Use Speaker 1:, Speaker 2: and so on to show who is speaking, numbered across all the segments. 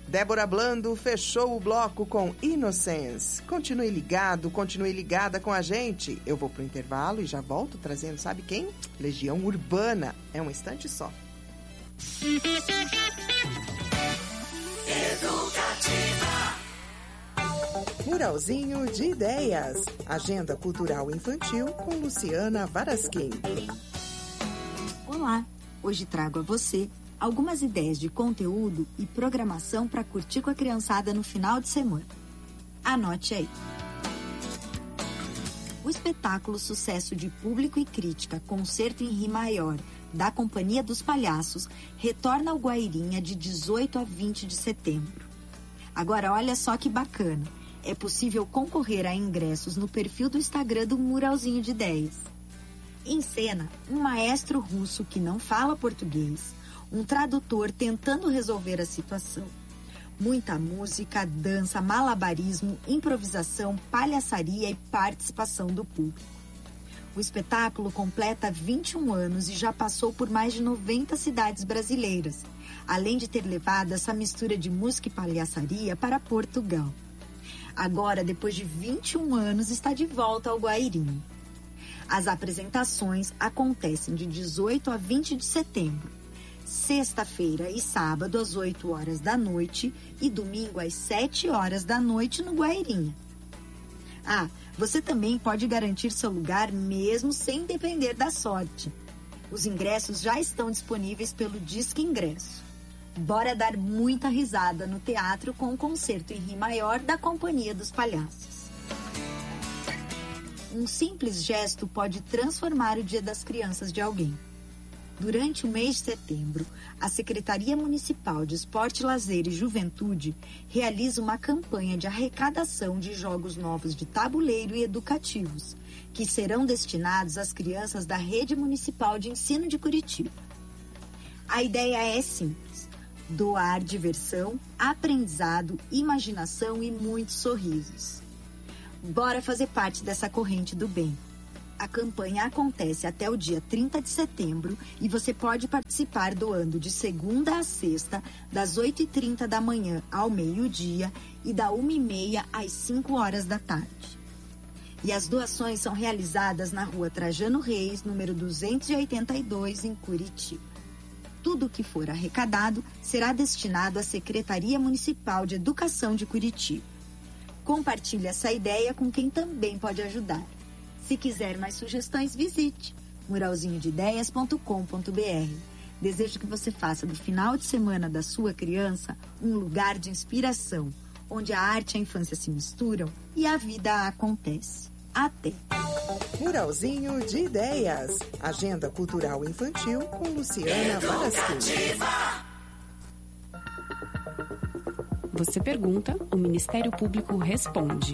Speaker 1: Débora Blando fechou o bloco com Innocence. Continue ligado, continue ligada com a gente. Eu vou pro intervalo e já volto trazendo, sabe quem? Legião Urbana. É um instante só.
Speaker 2: Educativa.
Speaker 1: Muralzinho de Ideias. Agenda cultural infantil com Luciana Varasquim.
Speaker 3: Olá, hoje trago a você algumas ideias de conteúdo e programação para curtir com a criançada no final de semana. Anote aí. O espetáculo Sucesso de Público e Crítica, Concerto em Ri Maior, da Companhia dos Palhaços, retorna ao Guairinha de 18 a 20 de setembro. Agora, olha só que bacana. É possível concorrer a ingressos no perfil do Instagram do Muralzinho de Ideias. Em cena, um maestro russo que não fala português, um tradutor tentando resolver a situação. Muita música, dança, malabarismo, improvisação, palhaçaria e participação do público. O espetáculo completa 21 anos e já passou por mais de 90 cidades brasileiras, além de ter levado essa mistura de música e palhaçaria para Portugal. Agora, depois de 21 anos, está de volta ao Guairinha. As apresentações acontecem de 18 a 20 de setembro. Sexta-feira e sábado às 8 horas da noite e domingo às 7 horas da noite no Guairinha. Ah, você também pode garantir seu lugar mesmo sem depender da sorte. Os ingressos já estão disponíveis pelo Disque Ingresso. Bora dar muita risada no teatro com o Concerto em Ri Maior da Companhia dos Palhaços. Um simples gesto pode transformar o Dia das Crianças de alguém. Durante o mês de setembro, a Secretaria Municipal de Esporte, Lazer e Juventude realiza uma campanha de arrecadação de jogos novos de tabuleiro e educativos, que serão destinados às crianças da Rede Municipal de Ensino de Curitiba. A ideia é simples: doar diversão, aprendizado, imaginação e muitos sorrisos. Bora fazer parte dessa corrente do bem. A campanha acontece até o dia 30 de setembro e você pode participar doando de segunda a sexta, das 8h30 da manhã ao meio-dia e da 1h30 às 5 horas da tarde. E as doações são realizadas na Rua Trajano Reis, número 282, em Curitiba. Tudo o que for arrecadado será destinado à Secretaria Municipal de Educação de Curitiba. Compartilhe essa ideia com quem também pode ajudar. Se quiser mais sugestões, visite muralzinhodeideias.com.br. Desejo que você faça do final de semana da sua criança um lugar de inspiração, onde a arte e a infância se misturam e a vida acontece. Até!
Speaker 1: Muralzinho de Ideias. Agenda cultural infantil com Luciana Varasquim.
Speaker 4: Você pergunta, o Ministério Público responde.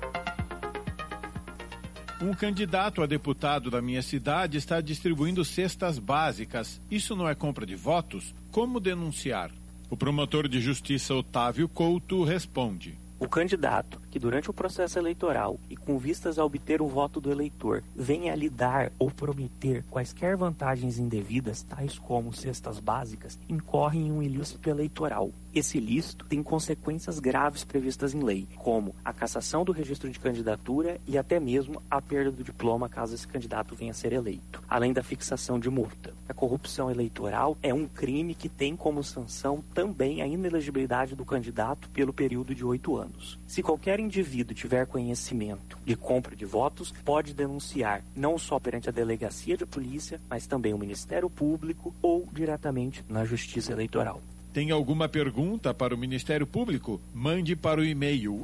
Speaker 5: Um candidato a deputado da minha cidade está distribuindo cestas básicas. Isso não é compra de votos? Como denunciar? O promotor de justiça Otávio Couto responde.
Speaker 6: O candidato que durante o processo eleitoral e com vistas a obter o voto do eleitor venha a lhe dar ou prometer quaisquer vantagens indevidas, tais como cestas básicas, incorre em um ilícito eleitoral. Esse ilícito tem consequências graves previstas em lei, como a cassação do registro de candidatura e até mesmo a perda do diploma caso esse candidato venha a ser eleito, além da fixação de multa. A corrupção eleitoral é um crime que tem como sanção também a inelegibilidade do candidato pelo período de 8 anos. Se qualquer indivíduo tiver conhecimento de compra de votos, pode denunciar não só perante a delegacia de polícia, mas também o Ministério Público ou diretamente na Justiça Eleitoral.
Speaker 5: Tem alguma pergunta para o Ministério Público? Mande para o e-mail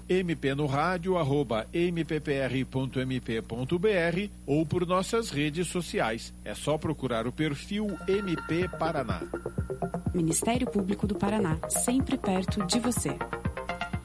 Speaker 5: mpnoradio@mppr.mp.br ou por nossas redes sociais. É só procurar o perfil MP Paraná.
Speaker 4: Ministério Público do Paraná, sempre perto de você.